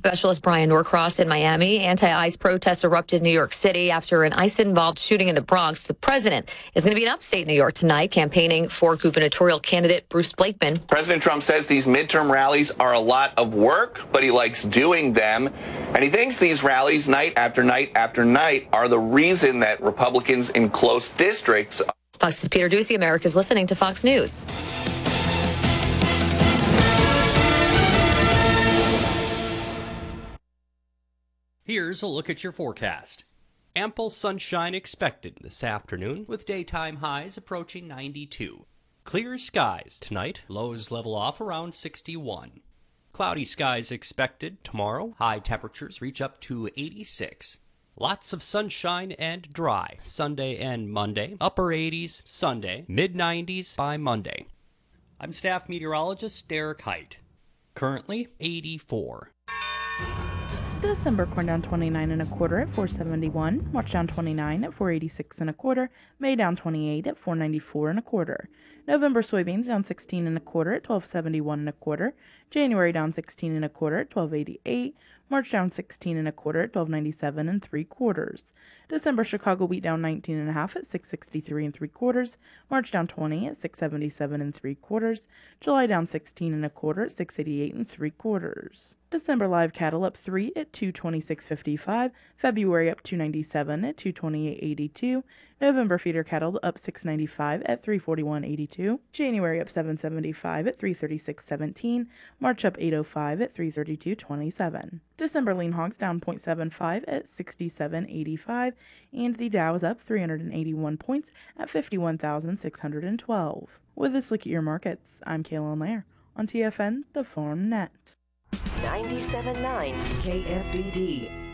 specialist Brian Norcross in Miami. Anti-ICE protests erupted in New York City after an ICE-involved shooting in the Bronx. The president is going to be in upstate New York tonight, campaigning for gubernatorial candidate Bruce Blakeman. President Trump says these midterm rallies are a lot of work, but he likes doing them. And he thinks these rallies, night after night after night, are the reason that Republicans in close districts. Fox's Peter Doocy, America's listening to Fox News. Here's a look at your forecast. Ample sunshine expected this afternoon, with daytime highs approaching 92. Clear skies tonight, lows level off around 61. Cloudy skies expected tomorrow, high temperatures reach up to 86. Lots of sunshine and dry Sunday and Monday, upper 80s Sunday, mid-90s by Monday. I'm staff meteorologist Derek Height. Currently 84. December corn down 29 1/4 at 471, March down 29 at 486 1/4, May down 28 at 494 1/4, November soybeans down 16 1/4 at 1271 1/4, January down 16 1/4 at 1288, March down 16 1/4 at 1297 3/4, December Chicago wheat down 19 1/2 at 663 3/4, March down 20 at 677 3/4, July down 16 1/4 at 688 3/4. December live cattle up 3 at 226.55, February up 297 at 228.82, November feeder cattle up 695 at 341.82, January up 775 at 336.17, March up 805 at 332.27. December lean hogs down 0.75 at 67.85, and the Dow is up 381 points at 51,612. With this look at your markets, I'm Kaylin Lair on TFN, the Farm Net. 97.9 KFBD.